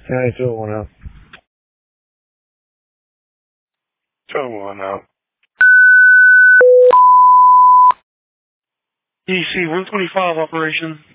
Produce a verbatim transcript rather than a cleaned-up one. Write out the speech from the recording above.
Yeah, I throw one out. Throw one out. D C one twenty-five operation.